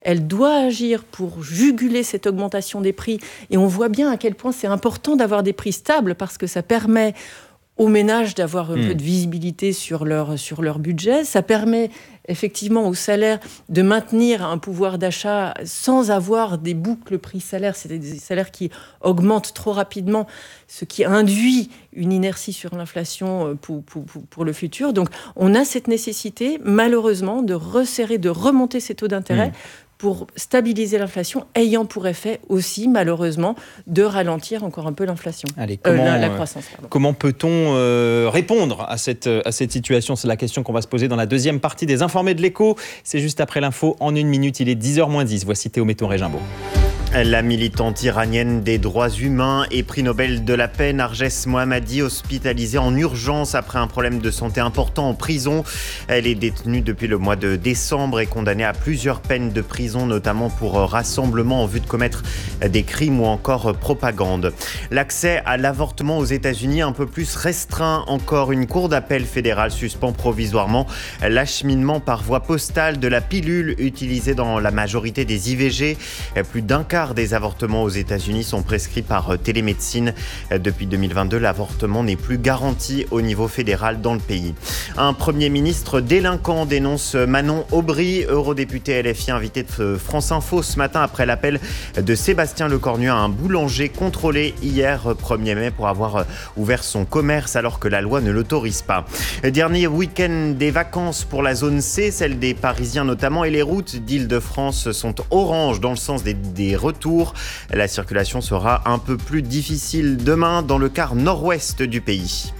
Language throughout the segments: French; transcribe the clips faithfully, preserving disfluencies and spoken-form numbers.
Elle doit agir pour juguler cette augmentation des prix. Et on voit bien à quel point c'est important d'avoir des prix stables parce que ça permet aux ménages d'avoir un mmh. peu de visibilité sur leur, sur leur budget. Ça permet effectivement aux salaires de maintenir un pouvoir d'achat sans avoir des boucles prix-salaire. C'est des salaires qui augmentent trop rapidement, ce qui induit une inertie sur l'inflation pour, pour, pour le futur. Donc on a cette nécessité, malheureusement, de resserrer, de remonter ces taux d'intérêt mmh. pour stabiliser l'inflation, ayant pour effet aussi, malheureusement, de ralentir encore un peu l'inflation. Allez, comment, euh, la, la croissance. Pardon. Comment peut-on euh, répondre à cette, à cette situation ? C'est la question qu'on va se poser dans la deuxième partie des Informés de l'Écho. C'est juste après l'info, en une minute, il est dix heures moins dix. Voici Théo Méton-Régimbaud. La militante iranienne des droits humains et prix Nobel de la paix, Narges Mohammadi, hospitalisée en urgence après un problème de santé important en prison. Elle est détenue depuis le mois de décembre et condamnée à plusieurs peines de prison, notamment pour rassemblement en vue de commettre des crimes ou encore propagande. L'accès à l'avortement aux États-Unis un peu plus restreint encore. Une cour d'appel fédérale suspend provisoirement l'acheminement par voie postale de la pilule utilisée dans la majorité des I V G. Plus d'un quart des avortements aux États-Unis sont prescrits par télémédecine. Depuis deux mille vingt-deux, l'avortement n'est plus garanti au niveau fédéral dans le pays. Un Premier ministre délinquant dénonce Manon Aubry, eurodéputée L F I invitée de France Info ce matin après l'appel de Sébastien Lecornu à un boulanger contrôlé hier premier mai pour avoir ouvert son commerce alors que la loi ne l'autorise pas. Dernier week-end des vacances pour la zone C, celle des Parisiens notamment, et les routes d'Île-de-France sont orange dans le sens des, des retour. La circulation sera un peu plus difficile demain dans le quart nord-ouest du pays.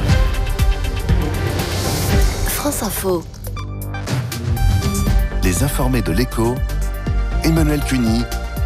France Info. Les Informés de l'Écho, Emmanuel Cuny,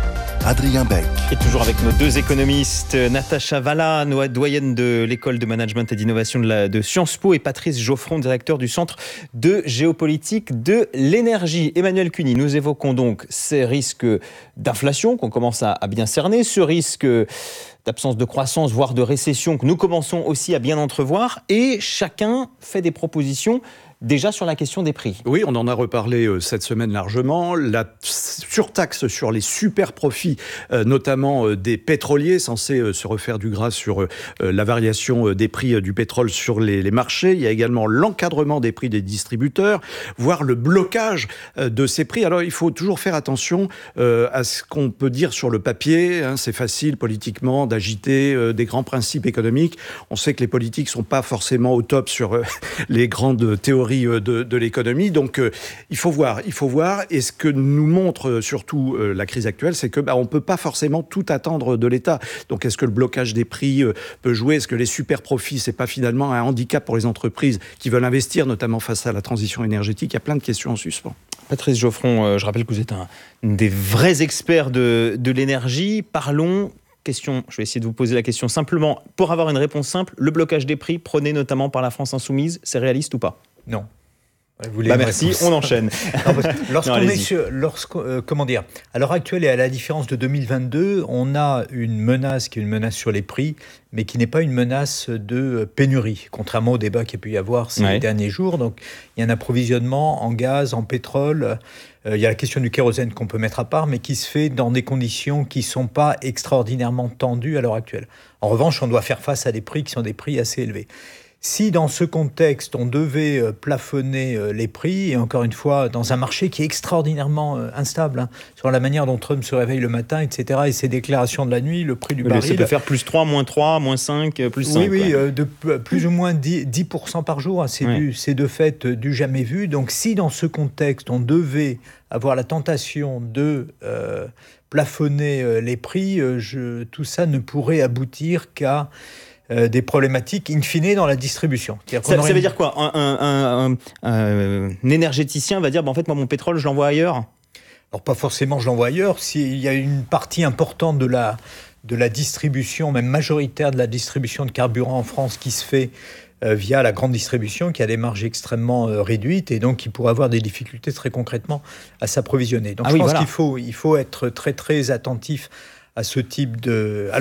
Adrien Beck. Et toujours avec nos deux économistes, Natacha Valla, doyenne de l'école de management et d'innovation de, la, de Sciences Po, et Patrice Geoffron, directeur du Centre de géopolitique de l'énergie. Emmanuel Cuny, nous évoquons donc ces risques d'inflation qu'on commence à, à bien cerner, ce risque d'absence de croissance, voire de récession que nous commençons aussi à bien entrevoir, et chacun fait des propositions déjà sur la question des prix. Oui, on en a reparlé euh, cette semaine largement. La surtaxe sur les super profits, euh, notamment euh, des pétroliers, censés euh, se refaire du gras sur euh, la variation euh, des prix euh, du pétrole sur les, les marchés. Il y a également l'encadrement des prix des distributeurs, voire le blocage euh, de ces prix. Alors, il faut toujours faire attention euh, à ce qu'on peut dire sur le papier. Hein. C'est facile politiquement d'agiter euh, des grands principes économiques. On sait que les politiques sont pas forcément au top sur euh, les grandes théories De, de l'économie. Donc, euh, il faut voir, il faut voir. Et ce que nous montre euh, surtout euh, la crise actuelle, c'est que bah, on peut pas forcément tout attendre de l'État. Donc, est-ce que le blocage des prix euh, peut jouer ? Est-ce que les super profits, c'est pas finalement un handicap pour les entreprises qui veulent investir, notamment face à la transition énergétique ? Il y a plein de questions en suspens. Patrice Geoffron, euh, je rappelle que vous êtes un des vrais experts de, de l'énergie. Parlons. Question, je vais essayer de vous poser la question simplement pour avoir une réponse simple. Le blocage des prix prôné notamment par la France Insoumise, c'est réaliste ou pas ? Non. Vous bah merci, on enchaîne. Non, lorsqu'on non, est sur, lorsqu'on, euh, comment dire, à l'heure actuelle et à la différence de deux mille vingt-deux, on a une menace qui est une menace sur les prix, mais qui n'est pas une menace de pénurie, contrairement au débat qu'il y a pu y avoir ces ouais. derniers jours. Donc, il y a un approvisionnement en gaz, en pétrole. Euh, il y a la question du kérosène qu'on peut mettre à part, mais qui se fait dans des conditions qui ne sont pas extraordinairement tendues à l'heure actuelle. En revanche, on doit faire face à des prix qui sont des prix assez élevés. Si dans ce contexte, on devait plafonner les prix, et encore une fois, dans un marché qui est extraordinairement instable, hein, sur la manière dont Trump se réveille le matin, et cetera, et ses déclarations de la nuit, le prix du baril... Ça peut faire plus trois, moins trois, moins cinq, plus cinq. Oui, oui, euh, de plus ou moins dix pour cent par jour. Hein, c'est, ouais. du, c'est de fait du jamais vu. Donc si dans ce contexte, on devait avoir la tentation de euh, plafonner euh, les prix, euh, je, tout ça ne pourrait aboutir qu'à... Euh, des problématiques in fine dans la distribution. Ça, ça veut une... dire quoi ? un, un, un, un, un énergéticien va dire bah, en fait, moi, mon pétrole, je l'envoie ailleurs ? Alors, pas forcément, je l'envoie ailleurs. S'il y a une partie importante de la, de la distribution, même majoritaire de la distribution de carburant en France qui se fait euh, via la grande distribution, qui a des marges extrêmement euh, réduites et donc qui pourrait avoir des difficultés très concrètement à s'approvisionner. Donc, ah je oui, pense voilà. qu'il faut, il faut être très, très attentif à ce type de... Alors,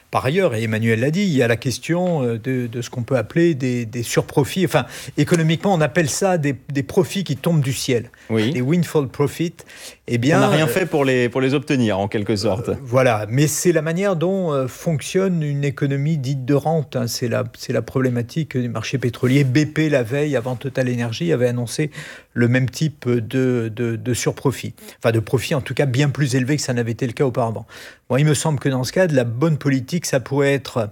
par ailleurs, et Emmanuel l'a dit, il y a la question de, de ce qu'on peut appeler des, des surprofits. Enfin, économiquement, on appelle ça des, des profits qui tombent du ciel. Oui. Des windfall profits. Eh bien, on n'a rien fait pour les, pour les obtenir, en quelque sorte. Euh, voilà, mais c'est la manière dont euh, fonctionne une économie dite de rente. Hein. C'est la, c'est la problématique du marché pétrolier. B P, la veille, avant Total Energy, avait annoncé le même type de, de, de surprofit. Enfin, de profit, en tout cas, bien plus élevé que ça n'avait été le cas auparavant. Bon, il me semble que dans ce cas, de la bonne politique, ça pourrait être...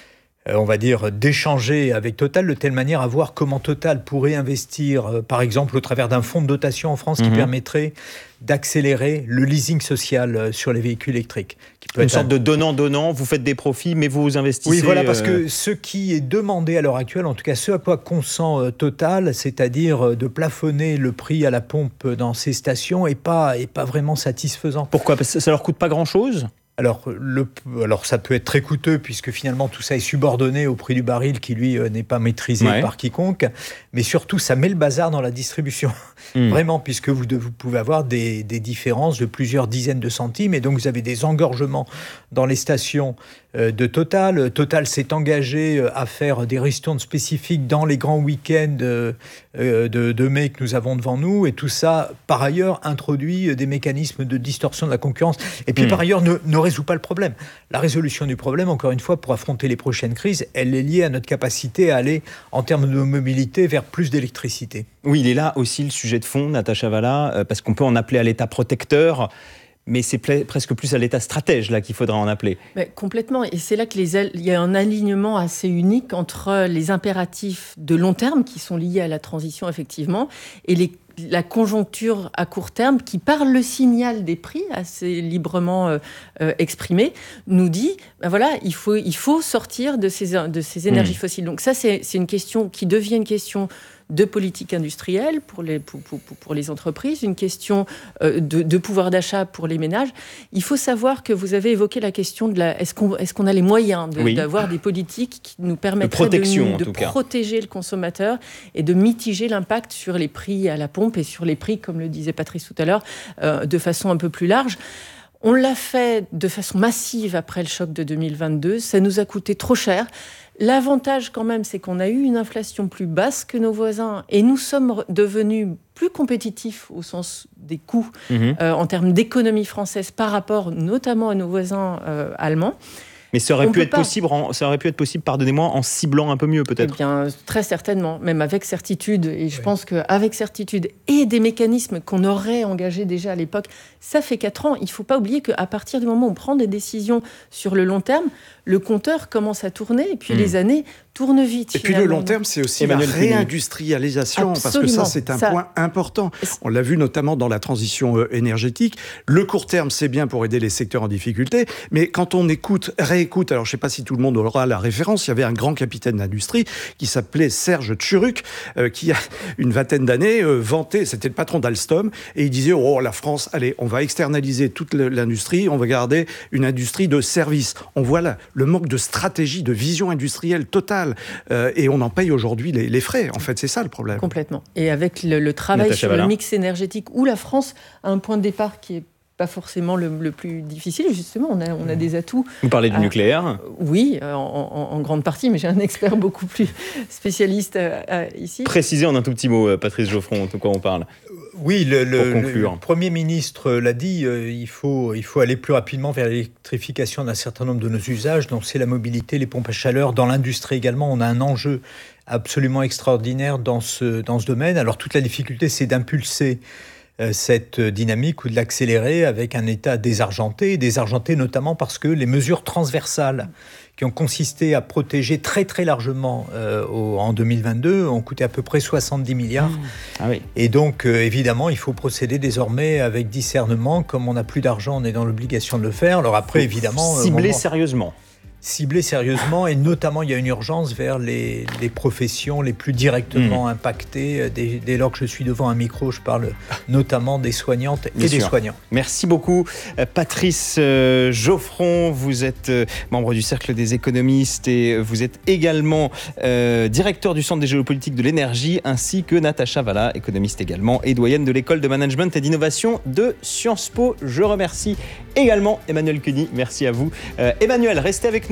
on va dire, d'échanger avec Total de telle manière à voir comment Total pourrait investir, euh, par exemple, au travers d'un fonds de dotation en France qui mmh. permettrait d'accélérer le leasing social euh, sur les véhicules électriques. Qui peut Une être sorte un... de donnant-donnant, vous faites des profits, mais vous investissez... Oui, voilà, parce euh... que ce qui est demandé à l'heure actuelle, en tout cas ce à quoi consent euh, Total, c'est-à-dire euh, de plafonner le prix à la pompe dans ces stations, n'est pas, est pas vraiment satisfaisant. Pourquoi ? Parce que ça leur coûte pas grand-chose ? Alors, le, alors, ça peut être très coûteux puisque finalement tout ça est subordonné au prix du baril qui, lui, euh, n'est pas maîtrisé ouais. par quiconque. Mais surtout, ça met le bazar dans la distribution. Mmh. Vraiment, puisque vous, de, vous pouvez avoir des, des différences de plusieurs dizaines de centimes. Et donc, vous avez des engorgements dans les stations euh, de Total. Total s'est engagé euh, à faire des ristournes spécifiques dans les grands week-ends euh, de, de mai que nous avons devant nous. Et tout ça, par ailleurs, introduit des mécanismes de distorsion de la concurrence. Et puis, mmh. par ailleurs, ne, ne résout pas le problème. La résolution du problème, encore une fois, pour affronter les prochaines crises, elle est liée à notre capacité à aller, en termes de mobilité, vers plus d'électricité. Oui, il est là aussi le sujet de fond, Natacha Valla, parce qu'on peut en appeler à l'État protecteur, mais c'est presque plus à l'État stratège là qu'il faudra en appeler. Mais complètement, et c'est là qu'il y a un alignement assez unique entre les impératifs de long terme, qui sont liés à la transition, effectivement, et les la conjoncture à court terme qui, par le signal des prix assez librement euh, euh, exprimé, nous dit ben voilà, il faut, il faut sortir de ces, de ces énergies mmh. fossiles. Donc ça, c'est, c'est une question qui devient une question de politique industrielle pour les, pour, pour, pour les entreprises, une question euh, de, de pouvoir d'achat pour les ménages. Il faut savoir que vous avez évoqué la question de la... Est-ce qu'on, est-ce qu'on a les moyens de, oui. d'avoir des politiques qui nous permettraient de, de, de protéger le consommateur et de mitiger l'impact sur les prix à la pompe et sur les prix, comme le disait Patrice tout à l'heure, euh, de façon un peu plus large. On l'a fait de façon massive après le choc de deux mille vingt-deux. Ça nous a coûté trop cher. L'avantage quand même, c'est qu'on a eu une inflation plus basse que nos voisins et nous sommes devenus plus compétitifs au sens des coûts mmh. euh, en termes d'économie française par rapport notamment à nos voisins euh, allemands. Mais ça aurait, pu être possible, en, ça aurait pu être possible, pardonnez-moi, en ciblant un peu mieux peut-être. Eh bien, très certainement, même avec certitude. Et je oui. pense qu'avec certitude et des mécanismes qu'on aurait engagés déjà à l'époque, ça fait quatre ans. Il ne faut pas oublier qu'à partir du moment où on prend des décisions sur le long terme, le compteur commence à tourner et puis mmh. les années tournent vite. Et finalement. Puis le long terme, c'est aussi Emmanuel la réindustrialisation, Absolument. parce que ça, c'est un ça... point important. On l'a vu notamment dans la transition énergétique. Le court terme, c'est bien pour aider les secteurs en difficulté, mais quand on écoute, réécoute, alors je ne sais pas si tout le monde aura la référence, il y avait un grand capitaine d'industrie qui s'appelait Serge Tchuruk, euh, qui a une vingtaine d'années euh, vanté, c'était le patron d'Alstom, et il disait, oh la France, allez, on va externaliser toute l'industrie, on va garder une industrie de service. On voit là le manque de stratégie, de vision industrielle totale. Euh, et on en paye aujourd'hui les, les frais. En fait, c'est ça le problème. Complètement. Et avec le, le travail Natacha sur Valla. Le mix énergétique, où la France a un point de départ qui est pas forcément le, le plus difficile, justement, on a, on a des atouts. Vous parlez du à, nucléaire ? Oui, en, en, en grande partie, mais j'ai un expert beaucoup plus spécialiste euh, euh, ici. Précisez en un tout petit mot, Patrice Geoffron, de quoi on parle. Oui, le, le, le Premier ministre l'a dit, euh, il, faut, il faut aller plus rapidement vers l'électrification d'un certain nombre de nos usages, donc c'est la mobilité, les pompes à chaleur, dans l'industrie également, on a un enjeu absolument extraordinaire dans ce, dans ce domaine. Alors toute la difficulté, c'est d'impulser cette dynamique ou de l'accélérer avec un État désargenté, désargenté notamment parce que les mesures transversales qui ont consisté à protéger très très largement euh, au, en deux mille vingt-deux ont coûté à peu près soixante-dix milliards. Mmh. Ah oui. Et donc euh, évidemment il faut procéder désormais avec discernement, comme on n'a plus d'argent, on est dans l'obligation de le faire. Alors après évidemment... Cibler moment... sérieusement. Cibler sérieusement, et notamment il y a une urgence vers les, les professions les plus directement mmh. impactées. Dès, dès lors que je suis devant un micro, je parle notamment des soignantes Bien et sûr. Des soignants. Merci beaucoup Patrice euh, Geoffron, vous êtes euh, membre du Cercle des économistes et vous êtes également euh, directeur du Centre des géopolitiques de l'énergie, ainsi que Natacha Valla, économiste également et doyenne de l'école de management et d'innovation de Sciences Po. Je remercie également Emmanuel Cuny, merci à vous. Euh, Emmanuel, restez avec nous.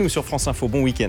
nous sur France Info. Bon week-end.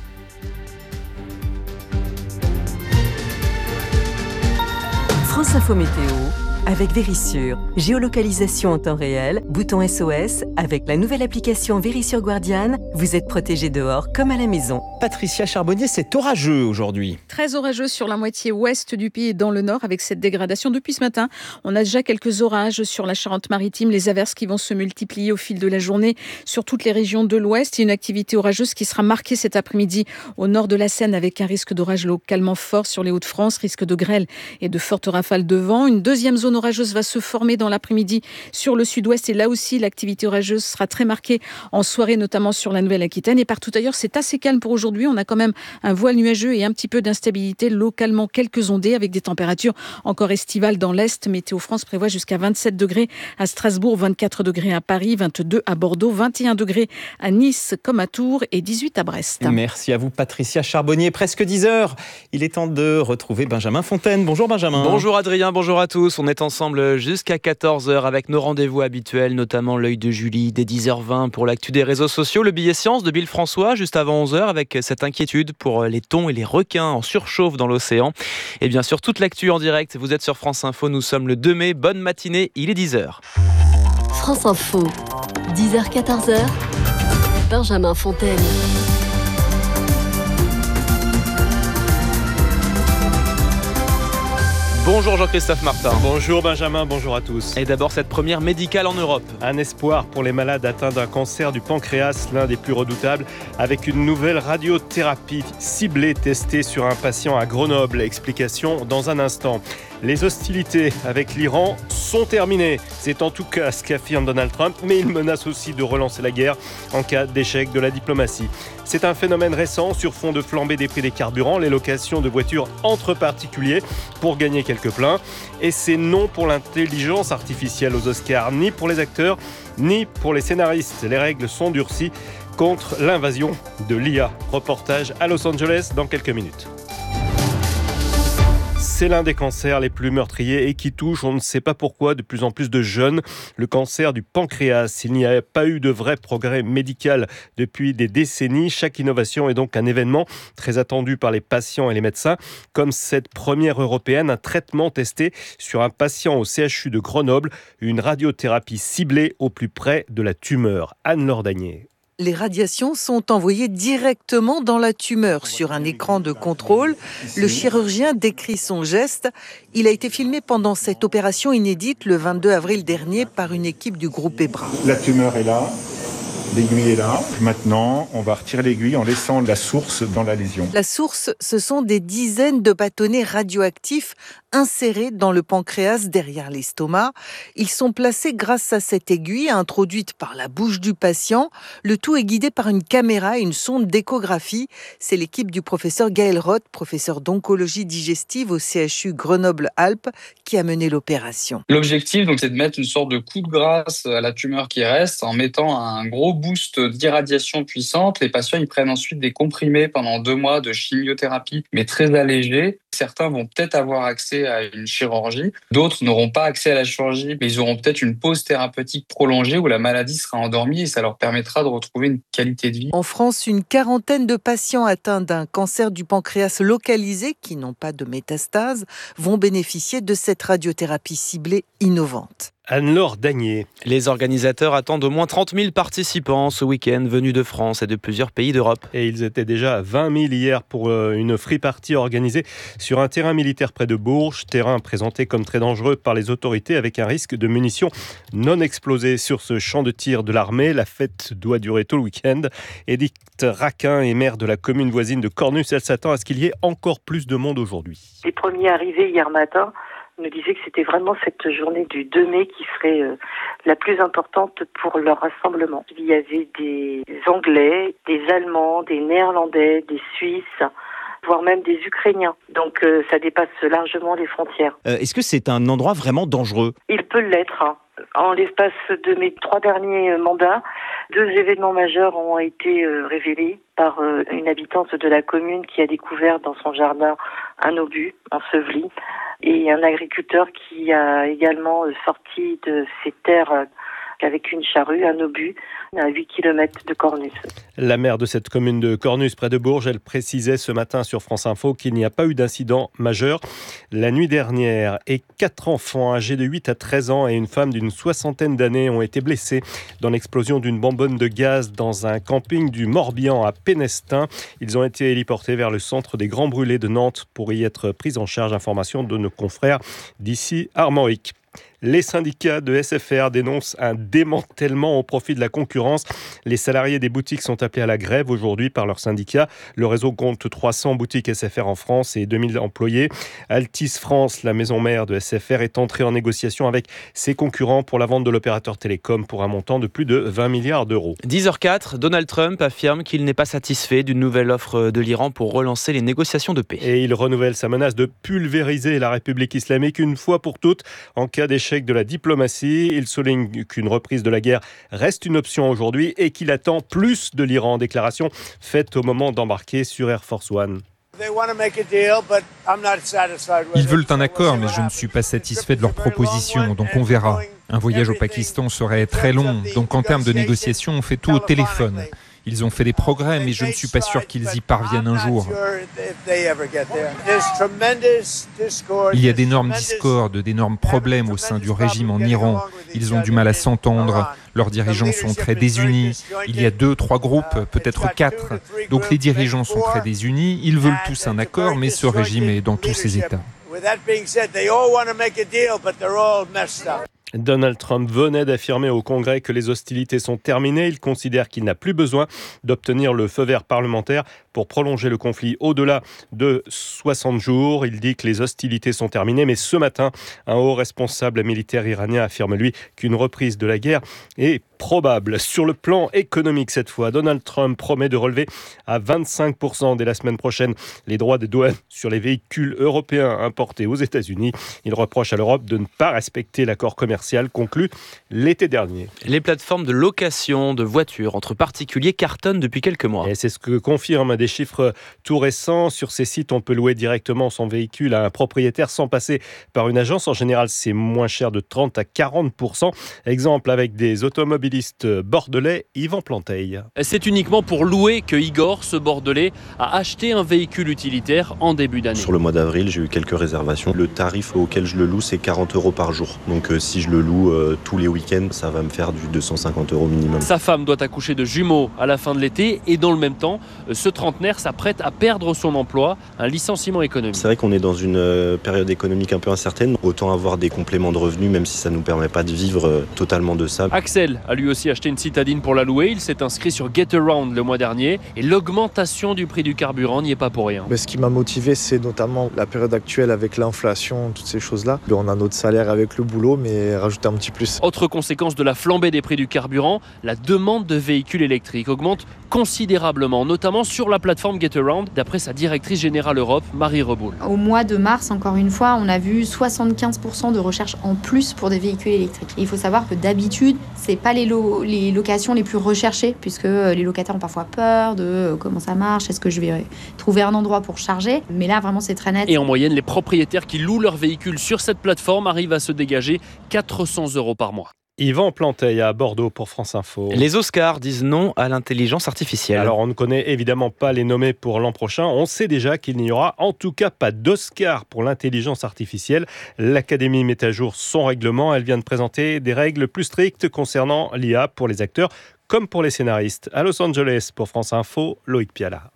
France Info Météo avec Vérissure. Géolocalisation en temps réel, bouton S O S. Avec la nouvelle application Vérissure Guardian, vous êtes protégé dehors comme à la maison. Patricia Charbonnier, c'est orageux aujourd'hui. Très orageux sur la moitié ouest du pays et dans le nord avec cette dégradation. Depuis ce matin, on a déjà quelques orages sur la Charente-Maritime. Les averses qui vont se multiplier au fil de la journée sur toutes les régions de l'ouest. Et une activité orageuse qui sera marquée cet après-midi au nord de la Seine avec un risque d'orage localement fort sur les Hauts-de-France, risque de grêle et de fortes rafales de vent. Une deuxième zone orageuse va se former dans l'après-midi sur le sud-ouest et là aussi l'activité orageuse sera très marquée en soirée, notamment sur la Nouvelle-Aquitaine et partout ailleurs. C'est assez calme pour aujourd'hui. On a quand même un voile nuageux et un petit peu d'instabilité, localement quelques ondées avec des températures encore estivales dans l'Est. Météo France prévoit jusqu'à vingt-sept degrés à Strasbourg, vingt-quatre degrés à Paris, vingt-deux à Bordeaux, vingt et un degrés à Nice comme à Tours et dix-huit à Brest. Merci à vous Patricia Charbonnier. Presque dix heures. Il est temps de retrouver Benjamin Fontaine. Bonjour Benjamin. Bonjour Adrien, bonjour à tous. On est ensemble jusqu'à quatorze heures avec nos rendez-vous habituels, notamment l'œil de Julie dès dix heures vingt pour l'actu des réseaux sociaux, le billet science de Bill François juste avant onze heures avec cette inquiétude pour les thons et les requins en surchauffe dans l'océan. Et bien sûr, toute l'actu en direct, vous êtes sur France Info, nous sommes le deux mai, bonne matinée, il est dix heures. France Info, dix heures quatorze heures, Benjamin Fontaine. Bonjour Jean-Christophe Martin. Bonjour Benjamin, bonjour à tous. Et d'abord cette première médicale en Europe. Un espoir pour les malades atteints d'un cancer du pancréas, l'un des plus redoutables, avec une nouvelle radiothérapie ciblée testée sur un patient à Grenoble. Explication dans un instant. Les hostilités avec l'Iran sont terminées. C'est en tout cas ce qu'affirme Donald Trump, mais il menace aussi de relancer la guerre en cas d'échec de la diplomatie. C'est un phénomène récent sur fond de flambée des prix des carburants, les locations de voitures entre particuliers pour gagner quelques pleins. Et c'est non pour l'intelligence artificielle aux Oscars, ni pour les acteurs, ni pour les scénaristes. Les règles sont durcies contre l'invasion de l'I A. Reportage à Los Angeles dans quelques minutes. C'est l'un des cancers les plus meurtriers et qui touche, on ne sait pas pourquoi, de plus en plus de jeunes. Le cancer du pancréas. Il n'y a pas eu de vrai progrès médical depuis des décennies. Chaque innovation est donc un événement très attendu par les patients et les médecins. Comme cette première européenne, un traitement testé sur un patient au C H U de Grenoble. Une radiothérapie ciblée au plus près de la tumeur. Anne-Laure Dagnier. Les radiations sont envoyées directement dans la tumeur sur un écran de contrôle. Le chirurgien décrit son geste. Il a été filmé pendant cette opération inédite le vingt-deux avril dernier par une équipe du groupe EBRA. La tumeur est là. L'aiguille est là. Maintenant, on va retirer l'aiguille en laissant la source dans la lésion. La source, ce sont des dizaines de bâtonnets radioactifs insérés dans le pancréas derrière l'estomac. Ils sont placés grâce à cette aiguille introduite par la bouche du patient. Le tout est guidé par une caméra et une sonde d'échographie. C'est l'équipe du professeur Gaël Roth, professeur d'oncologie digestive au C H U Grenoble-Alpes, qui a mené l'opération. L'objectif, donc, c'est de mettre une sorte de coup de grâce à la tumeur qui reste en mettant un gros boost d'irradiation puissante. Les patients ils prennent ensuite des comprimés pendant deux mois de chimiothérapie, mais très allégés. Certains vont peut-être avoir accès à une chirurgie, d'autres n'auront pas accès à la chirurgie, mais ils auront peut-être une pause thérapeutique prolongée où la maladie sera endormie et ça leur permettra de retrouver une qualité de vie. En France, une quarantaine de patients atteints d'un cancer du pancréas localisé, qui n'ont pas de métastase, vont bénéficier de cette radiothérapie ciblée innovante. Anne-Laure Dagnier. Les organisateurs attendent au moins trente mille participants ce week-end venus de France et de plusieurs pays d'Europe. Et ils étaient déjà vingt mille hier pour une free party organisée sur un terrain militaire près de Bourges. Terrain présenté comme très dangereux par les autorités avec un risque de munitions non explosées sur ce champ de tir de l'armée. La fête doit durer tout le week-end. Édith Raquin est maire de la commune voisine de Cornus. Elle s'attend à ce qu'il y ait encore plus de monde aujourd'hui. Les premiers arrivés hier matin nous disaient que c'était vraiment cette journée du deux mai qui serait euh, la plus importante pour leur rassemblement. Il y avait des Anglais, des Allemands, des Néerlandais, des Suisses, voire même des Ukrainiens. Donc euh, ça dépasse largement les frontières. Euh, est-ce que c'est un endroit vraiment dangereux ? Il peut l'être. Hein. En l'espace de mes trois derniers mandats, deux événements majeurs ont été euh, révélés par euh, une habitante de la commune qui a découvert dans son jardin un obus enseveli et un agriculteur qui a également euh, sorti de ses terres euh, avec une charrue, un obus, à huit kilomètres de Cornus. La maire de cette commune de Cornus, près de Bourges, elle précisait ce matin sur France Info qu'il n'y a pas eu d'incident majeur la nuit dernière. Et quatre enfants âgés de huit à treize ans et une femme d'une soixantaine d'années ont été blessés dans l'explosion d'une bonbonne de gaz dans un camping du Morbihan à Pénestin. Ils ont été héliportés vers le centre des Grands Brûlés de Nantes pour y être pris en charge. Information de nos confrères d'ici Armorique. Les syndicats de S F R dénoncent un démantèlement au profit de la concurrence. Les salariés des boutiques sont appelés à la grève aujourd'hui par leur syndicat. Le réseau compte trois cents boutiques S F R en France et deux mille employés. Altis France, la maison mère de S F R, est entrée en négociation avec ses concurrents pour la vente de l'opérateur télécom pour un montant de plus de vingt milliards d'euros. dix heures quatre, Donald Trump affirme qu'il n'est pas satisfait d'une nouvelle offre de l'Iran pour relancer les négociations de paix. Et il renouvelle sa menace de pulvériser la République islamique une fois pour toutes en cas d'échec de la diplomatie. Il souligne qu'une reprise de la guerre reste une option aujourd'hui et qu'il attend plus de l'Iran. Déclaration faite au moment d'embarquer sur Air Force One. Ils veulent un accord, mais je ne suis pas satisfait de leurs propositions, donc on verra. Un voyage au Pakistan serait très long, donc en termes de négociation, on fait tout au téléphone. Ils ont fait des progrès, mais je ne suis pas sûr qu'ils y parviennent un jour. Il y a d'énormes discordes, d'énormes problèmes au sein du régime en Iran. Ils ont du mal à s'entendre. Leurs dirigeants sont très désunis. Il y a deux, trois groupes, peut-être quatre. Donc les dirigeants sont très désunis. Ils veulent tous un accord, mais ce régime est dans tous ses états. Donald Trump venait d'affirmer au Congrès que les hostilités sont terminées. Il considère qu'il n'a plus besoin d'obtenir le feu vert parlementaire pour prolonger le conflit au-delà de soixante jours. Il dit que les hostilités sont terminées, mais ce matin, un haut responsable militaire iranien affirme, lui, qu'une reprise de la guerre est probable. Sur le plan économique, cette fois, Donald Trump promet de relever à vingt-cinq pour cent dès la semaine prochaine les droits de douane sur les véhicules européens importés aux États-Unis. Il reproche à l'Europe de ne pas respecter l'accord commercial conclu l'été dernier. Les plateformes de location de voitures entre particuliers cartonnent depuis quelques mois. Et c'est ce que confirment des chiffres tout récents. Sur ces sites, on peut louer directement son véhicule à un propriétaire sans passer par une agence. En général, c'est moins cher de trente à quarante pour cent. Exemple avec des automobilistes bordelais, Yvan Planteil. C'est uniquement pour louer que Igor, ce bordelais, a acheté un véhicule utilitaire en début d'année. Sur le mois d'avril, j'ai eu quelques réservations. Le tarif auquel je le loue, c'est quarante euros par jour. Donc euh, si je le loue euh, tous les week-ends, ça va me faire du deux cent cinquante euros minimum. Sa femme doit accoucher de jumeaux à la fin de l'été et dans le même temps, ce trentenaire s'apprête à perdre son emploi, un licenciement économique. C'est vrai qu'on est dans une euh, période économique un peu incertaine. Autant avoir des compléments de revenus, même si ça ne nous permet pas de vivre euh, totalement de ça. Axel a lui aussi acheté une citadine pour la louer. Il s'est inscrit sur GetAround le mois dernier et l'augmentation du prix du carburant n'y est pas pour rien. Mais ce qui m'a motivé, c'est notamment la période actuelle avec l'inflation, toutes ces choses-là. On a notre salaire avec le boulot, mais rajouter un petit plus. Autre conséquence de la flambée des prix du carburant, la demande de véhicules électriques augmente considérablement, notamment sur la plateforme GetAround, d'après sa directrice générale Europe, Marie Reboul. Au mois de mars, encore une fois, on a vu soixante-quinze pour cent de recherche en plus pour des véhicules électriques. Et il faut savoir que d'habitude, c'est pas les, lo- les locations les plus recherchées, puisque les locataires ont parfois peur de comment ça marche, est-ce que je vais trouver un endroit pour charger. Mais là, vraiment, c'est très net. Et en moyenne, les propriétaires qui louent leurs véhicules sur cette plateforme arrivent à se dégager quatre cents euros par mois. Yvan Planteil à Bordeaux pour France Info. Les Oscars disent non à l'intelligence artificielle. Alors on ne connaît évidemment pas les nommés pour l'an prochain. On sait déjà qu'il n'y aura en tout cas pas d'Oscar pour l'intelligence artificielle. L'Académie met à jour son règlement. Elle vient de présenter des règles plus strictes concernant l'I A pour les acteurs comme pour les scénaristes. À Los Angeles pour France Info, Loïc Piala.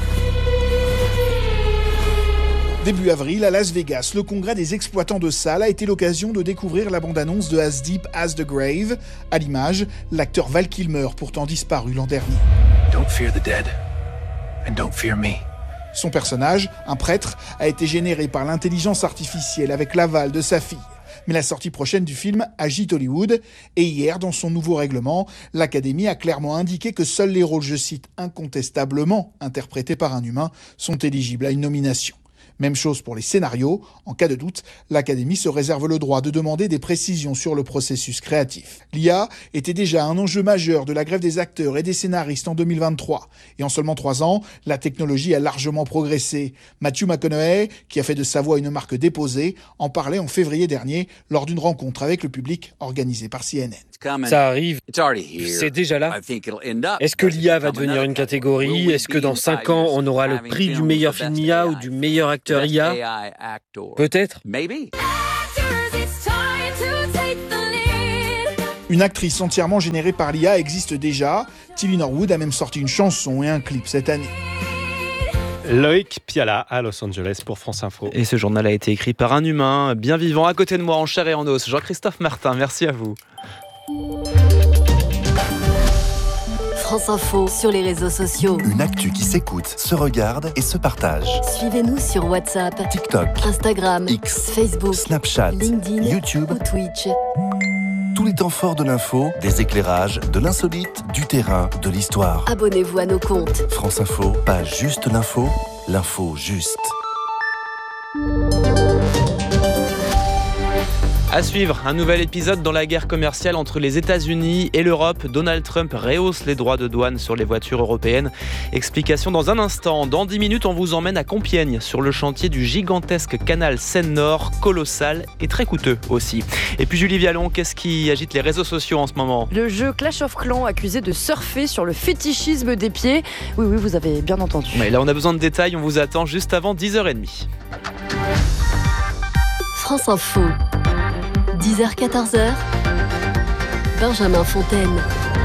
Début avril, à Las Vegas, le congrès des exploitants de salles a été l'occasion de découvrir la bande-annonce de As Deep as the Grave. À l'image, l'acteur Val Kilmer, pourtant disparu l'an dernier. Don't fear the dead, and don't fear me. Son personnage, un prêtre, a été généré par l'intelligence artificielle avec l'aval de sa fille. Mais la sortie prochaine du film agite Hollywood. Et hier, dans son nouveau règlement, l'Académie a clairement indiqué que seuls les rôles, je cite, incontestablement interprétés par un humain sont éligibles à une nomination. Même chose pour les scénarios. En cas de doute, l'Académie se réserve le droit de demander des précisions sur le processus créatif. L'I A était déjà un enjeu majeur de la grève des acteurs et des scénaristes en deux mille vingt-trois. Et en seulement trois ans, la technologie a largement progressé. Matthew McConaughey, qui a fait de sa voix une marque déposée, en parlait en février dernier lors d'une rencontre avec le public organisée par C N N. Ça arrive, c'est déjà là. Est-ce que l'I A va devenir une catégorie ? Est-ce que dans cinq ans, on aura le prix du meilleur film I A ou du meilleur acteur I A ? Peut-être. Une actrice entièrement générée par l'I A existe déjà. Tilly Norwood a même sorti une chanson et un clip cette année. Loïc Piala à Los Angeles pour France Info. Et ce journal a été écrit par un humain bien vivant à côté de moi en chair et en os. Jean-Christophe Martin, merci à vous. France Info sur les réseaux sociaux. Une actu qui s'écoute, se regarde et se partage. Suivez-nous sur WhatsApp, TikTok, Instagram, X, Facebook, Snapchat, LinkedIn, YouTube ou Twitch. Tous les temps forts de l'info, des éclairages, de l'insolite, du terrain, de l'histoire. Abonnez-vous à nos comptes. France Info, pas juste l'info, l'info juste. À suivre, un nouvel épisode dans la guerre commerciale entre les États-Unis et l'Europe. Donald Trump rehausse les droits de douane sur les voitures européennes. Explication dans un instant. Dans dix minutes, on vous emmène à Compiègne, sur le chantier du gigantesque canal Seine-Nord, colossal et très coûteux aussi. Et puis Julie Vialon, qu'est-ce qui agite les réseaux sociaux en ce moment ? Le jeu Clash of Clans, accusé de surfer sur le fétichisme des pieds. Oui, oui, vous avez bien entendu. Mais là, on a besoin de détails. On vous attend juste avant dix heures trente. France Info. dix heures quatorze heures, Benjamin Fontaine.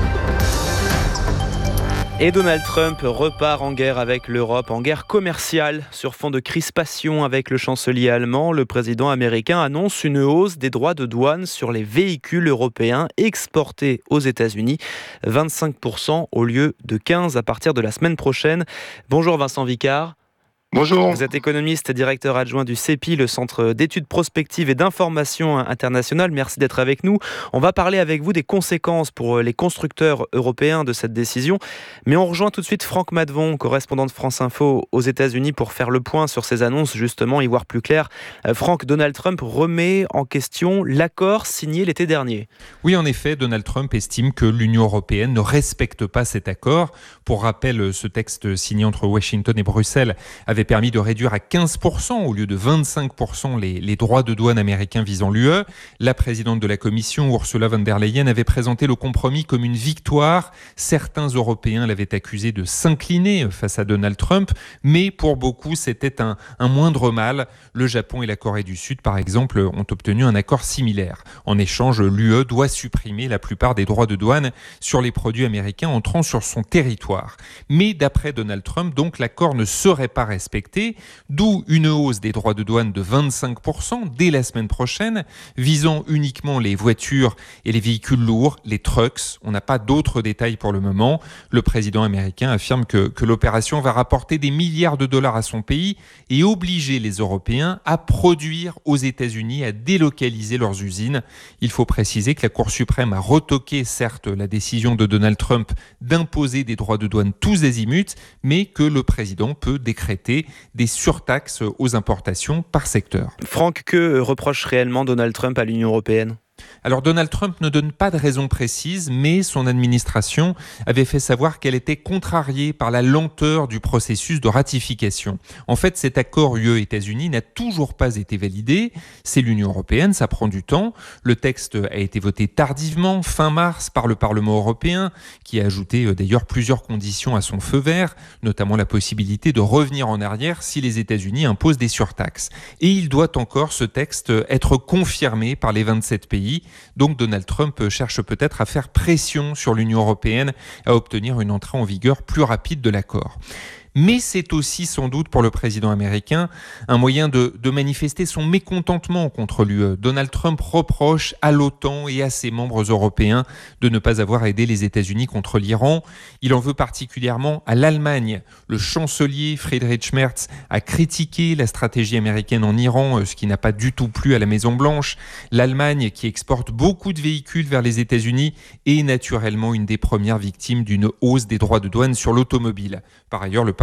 Et Donald Trump repart en guerre avec l'Europe, en guerre commerciale. Sur fond de crispation avec le chancelier allemand, le président américain annonce une hausse des droits de douane sur les véhicules européens exportés aux États-Unis. vingt-cinq pour cent au lieu de quinze pour cent à partir de la semaine prochaine. Bonjour Vincent Vicard. Bonjour. Vous êtes économiste, directeur adjoint du C E P I, le Centre d'études prospectives et d'information internationale. Merci d'être avec nous. On va parler avec vous des conséquences pour les constructeurs européens de cette décision. Mais on rejoint tout de suite Franck Madvon, correspondant de France Info aux États-Unis, pour faire le point sur ces annonces, justement, y voir plus clair. Euh, Franck, Donald Trump remet en question l'accord signé l'été dernier. Oui, en effet, Donald Trump estime que l'Union européenne ne respecte pas cet accord. Pour rappel, ce texte signé entre Washington et Bruxelles avait permis de réduire à quinze pour cent au lieu de vingt-cinq pour cent les, les droits de douane américains visant l'U E. La présidente de la Commission, Ursula von der Leyen, avait présenté le compromis comme une victoire. Certains Européens l'avaient accusé de s'incliner face à Donald Trump, mais pour beaucoup, c'était un, un moindre mal. Le Japon et la Corée du Sud, par exemple, ont obtenu un accord similaire. En échange, l'U E doit supprimer la plupart des droits de douane sur les produits américains entrant sur son territoire. Mais d'après Donald Trump, donc, l'accord ne serait pas respecté. D'où une hausse des droits de douane de vingt-cinq pour cent dès la semaine prochaine, visant uniquement les voitures et les véhicules lourds, les trucks. On n'a pas d'autres détails pour le moment. Le président américain affirme que, que l'opération va rapporter des milliards de dollars à son pays et obliger les Européens à produire aux États-Unis, à délocaliser leurs usines. Il faut préciser que la Cour suprême a retoqué, certes, la décision de Donald Trump d'imposer des droits de douane tous azimuts, mais que le président peut décréter des surtaxes aux importations par secteur. Franck, que reproche réellement Donald Trump à l'Union européenne ? Alors Donald Trump ne donne pas de raison précise, mais son administration avait fait savoir qu'elle était contrariée par la lenteur du processus de ratification. En fait, cet accord U E-États-Unis n'a toujours pas été validé. C'est l'Union européenne, ça prend du temps. Le texte a été voté tardivement, fin mars, par le Parlement européen, qui a ajouté d'ailleurs plusieurs conditions à son feu vert, notamment la possibilité de revenir en arrière si les États-Unis imposent des surtaxes. Et il doit encore, ce texte, être confirmé par les vingt-sept pays. Donc Donald Trump cherche peut-être à faire pression sur l'Union européenne à obtenir une entrée en vigueur plus rapide de l'accord. Mais c'est aussi sans doute pour le président américain un moyen de, de manifester son mécontentement contre l'U E. Donald Trump reproche à l'OTAN et à ses membres européens de ne pas avoir aidé les États-Unis contre l'Iran. Il en veut particulièrement à l'Allemagne. Le chancelier Friedrich Merz a critiqué la stratégie américaine en Iran, ce qui n'a pas du tout plu à la Maison-Blanche. L'Allemagne, qui exporte beaucoup de véhicules vers les États-Unis, est naturellement une des premières victimes d'une hausse des droits de douane sur l'automobile. Par ailleurs, le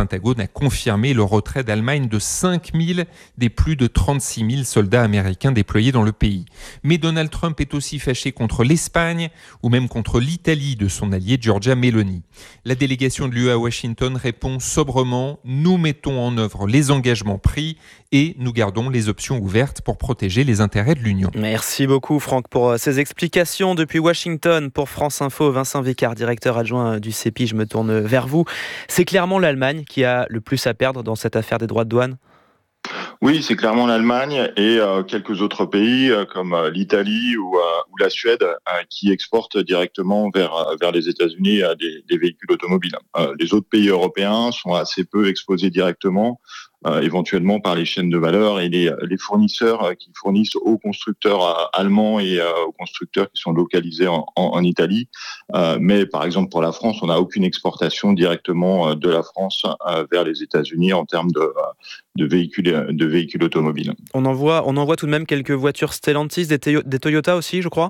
Pentagone a confirmé le retrait d'Allemagne de cinq mille des plus de trente-six mille soldats américains déployés dans le pays. Mais Donald Trump est aussi fâché contre l'Espagne ou même contre l'Italie de son allié Giorgia Meloni. La délégation de l'U E à Washington répond sobrement « Nous mettons en œuvre les engagements pris et nous gardons les options ouvertes pour protéger les intérêts de l'Union. » Merci beaucoup Franck pour ces explications depuis Washington. Pour France Info, Vincent Vicard, directeur adjoint du C E P I, je me tourne vers vous. C'est clairement l'Allemagne qui a le plus à perdre dans cette affaire des droits de douane ? Oui, c'est clairement l'Allemagne et euh, quelques autres pays euh, comme euh, l'Italie ou, euh, ou la Suède euh, qui exportent directement vers vers les États-Unis euh, des, des véhicules automobiles. Euh, les autres pays européens sont assez peu exposés directement, euh, éventuellement par les chaînes de valeur et les, les fournisseurs euh, qui fournissent aux constructeurs euh, allemands et euh, aux constructeurs qui sont localisés en, en, en Italie. Euh, mais par exemple pour la France, on n'a aucune exportation directement euh, de la France euh, vers les États-Unis en termes de, de véhicules de véhicules automobiles. On envoie, on envoie tout de même quelques voitures Stellantis, des, te- des Toyota aussi, je crois ?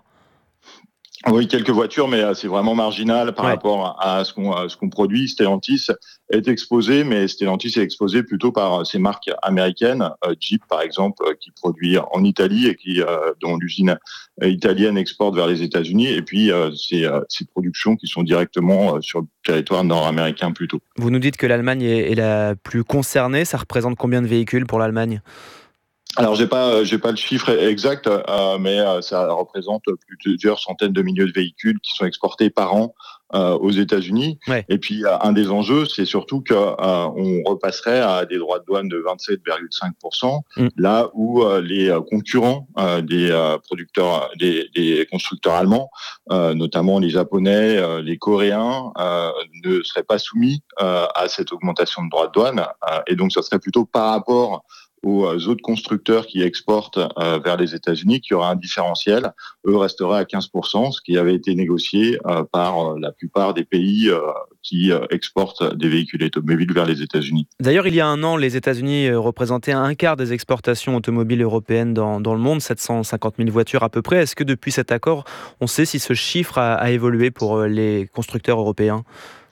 Oui, quelques voitures, mais c'est vraiment marginal par ouais. rapport à ce qu'on, à ce qu'on produit. Stellantis est exposé, mais Stellantis est exposé plutôt par ces marques américaines, Jeep par exemple, qui produit en Italie et qui, dont l'usine italienne exporte vers les États-Unis, et puis ces, ces productions qui sont directement sur le territoire nord-américain plutôt. Vous nous dites que l'Allemagne est, est la plus concernée. Ça représente combien de véhicules pour l'Allemagne ? Alors j'ai pas j'ai pas le chiffre exact, euh, mais euh, ça représente plusieurs centaines de milliers de véhicules qui sont exportés par an euh, aux États-Unis. Ouais. Et puis euh, un des enjeux, c'est surtout que euh, on repasserait à des droits de douane de vingt-sept virgule cinq pour cent, mmh. là où euh, les concurrents euh, des euh, producteurs, des, des constructeurs allemands, euh, notamment les Japonais, euh, les Coréens, euh, ne seraient pas soumis euh, à cette augmentation de droits de douane. Euh, et donc ça serait plutôt par rapport aux autres constructeurs qui exportent euh, vers les États-Unis, qui aura un différentiel. Eux resteraient à quinze pour cent, ce qui avait été négocié euh, par euh, la plupart des pays euh, qui euh, exportent des véhicules automobiles vers les États-Unis. D'ailleurs, il y a un an, les États-Unis représentaient un quart des exportations automobiles européennes dans, dans le monde, sept cent cinquante mille voitures à peu près. Est-ce que depuis cet accord, on sait si ce chiffre a, a évolué pour les constructeurs européens ?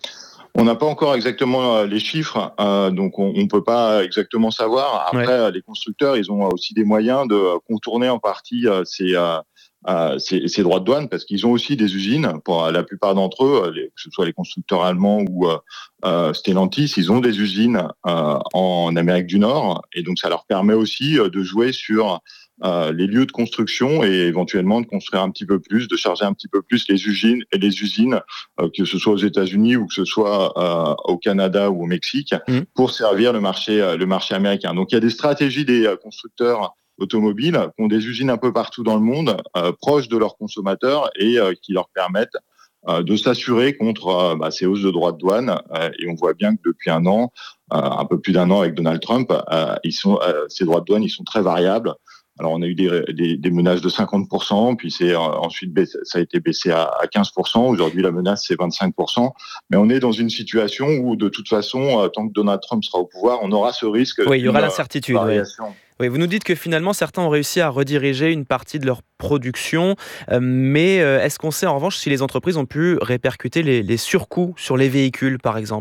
On n'a pas encore exactement les chiffres, euh, donc on ne peut pas exactement savoir. Après, ouais. les constructeurs, ils ont aussi des moyens de contourner en partie euh, ces, euh, ces, ces droits de douane, parce qu'ils ont aussi des usines. Pour la plupart d'entre eux, les, que ce soit les constructeurs allemands ou euh, Stellantis, ils ont des usines euh, en Amérique du Nord, et donc ça leur permet aussi de jouer sur Euh, les lieux de construction et éventuellement de construire un petit peu plus, de charger un petit peu plus les usines et les usines, euh, que ce soit aux États-Unis ou que ce soit euh, au Canada ou au Mexique, mmh. pour servir le marché, le marché américain. Donc il y a des stratégies des constructeurs automobiles qui ont des usines un peu partout dans le monde, euh, proches de leurs consommateurs et euh, qui leur permettent euh, de s'assurer contre euh, bah, ces hausses de droits de douane. Euh, et on voit bien que depuis un an, euh, un peu plus d'un an avec Donald Trump, euh, ils sont, euh, ces droits de douane, ils sont très variables. Alors, on a eu des, des, des menaces de cinquante pour cent, puis c'est euh, ensuite baissé, ça a été baissé à, à quinze pour cent. Aujourd'hui, la menace, c'est vingt-cinq pour cent. Mais on est dans une situation où, de toute façon, euh, tant que Donald Trump sera au pouvoir, on aura ce risque. Oui, il y aura l'incertitude. Oui. Oui, vous nous dites que finalement, certains ont réussi à rediriger une partie de leur production. Euh, mais euh, est-ce qu'on sait, en revanche, si les entreprises ont pu répercuter les, les surcoûts sur les véhicules, par exemple ?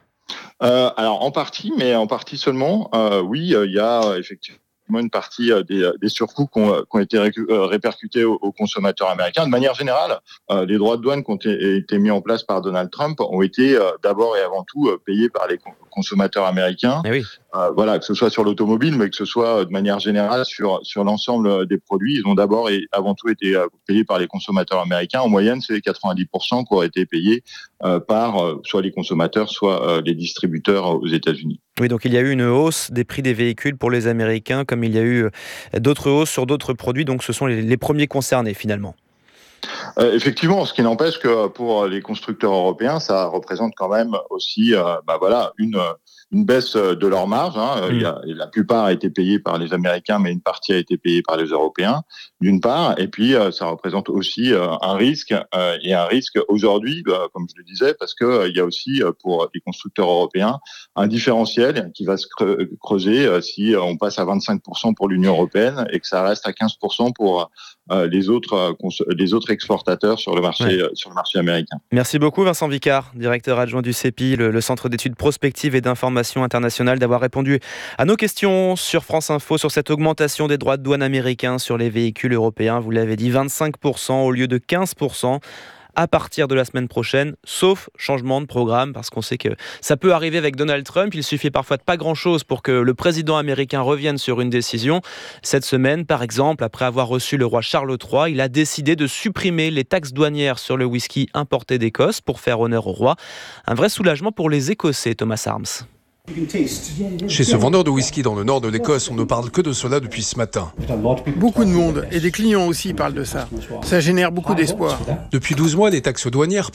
euh, Alors, en partie, mais en partie seulement. Euh, oui, il euh, y a euh, effectivement une partie des, des surcoûts qui ont, qui ont été répercutés aux, aux consommateurs américains. De manière générale, euh, les droits de douane qui ont été mis en place par Donald Trump ont été euh, d'abord et avant tout euh, payés par les consommateurs américains. Eh oui. Euh, voilà, que ce soit sur l'automobile, mais que ce soit de manière générale sur sur l'ensemble des produits, ils ont d'abord et avant tout été euh, payés par les consommateurs américains. En moyenne, c'est quatre-vingt-dix pour cent qui auraient été payés euh, par euh, soit les consommateurs, soit euh, les distributeurs aux États-Unis. Oui, donc il y a eu une hausse des prix des véhicules pour les Américains, comme il y a eu d'autres hausses sur d'autres produits. Donc ce sont les, les premiers concernés finalement. Euh, effectivement, ce qui n'empêche que pour les constructeurs européens, ça représente quand même aussi, euh, bah voilà, une une baisse de leur marge. Hein. Mmh. Il y a, la plupart a été payée par les Américains, mais une partie a été payée par les Européens, d'une part. Et puis, euh, ça représente aussi euh, un risque, euh, et un risque aujourd'hui, bah, comme je le disais, parce que euh, il y a aussi euh, pour les constructeurs européens un différentiel qui va se creuser euh, si on passe à vingt-cinq pour cent pour l'Union européenne et que ça reste à quinze pour cent pour euh, les autres euh, cons- les autres exportateurs sur le marché ouais. euh, sur le marché américain. Merci beaucoup Vincent Vicard, directeur adjoint du C E P I, le, le Centre d'études prospectives et d'information internationale, d'avoir répondu à nos questions sur France Info sur cette augmentation des droits de douane américains sur les véhicules européens. Vous l'avez dit, vingt-cinq pour cent au lieu de quinze pour cent. À partir de la semaine prochaine, sauf changement de programme, parce qu'on sait que ça peut arriver avec Donald Trump. Il suffit parfois de pas grand-chose pour que le président américain revienne sur une décision. Cette semaine, par exemple, après avoir reçu le roi Charles trois, il a décidé de supprimer les taxes douanières sur le whisky importé d'Écosse pour faire honneur au roi. Un vrai soulagement pour les Écossais, Thomas Arms. Chez ce vendeur de whisky dans le nord de l'Écosse, on ne parle que de cela depuis ce matin. Beaucoup de monde, et des clients aussi parlent de ça. Ça génère beaucoup d'espoir. Depuis douze mois, les taxes douanières